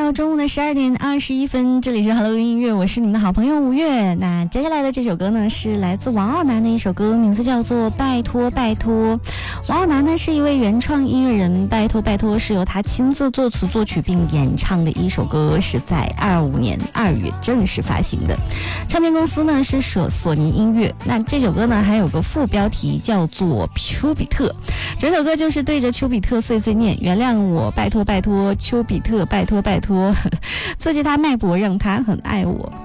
到中午的12:21，这里是 Hello 音乐，我是你们的好朋友吴越。那接下来的这首歌呢，是来自王傲南的一首歌，名字叫做《拜托拜托》。王傲南呢是一位原创音乐人，《拜托拜托》是由他亲自作词作曲并演唱的一首歌，是在25年2月正式发行的。唱片公司呢是索尼音乐。那这首歌呢还有个副标题叫做《丘比特》，整首歌就是对着丘比特碎碎念，原谅我，拜托拜托，丘比特，拜托拜托，刺激他脉搏，让他很爱我。